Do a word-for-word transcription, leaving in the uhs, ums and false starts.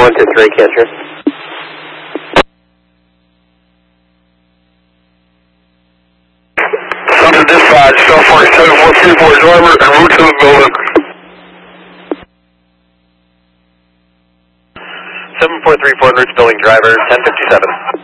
one two three, Cancer. Something dispatch, South forty-seven four three four, driver en route to the building. seven four three four, en route to building, driver ten fifty-seven.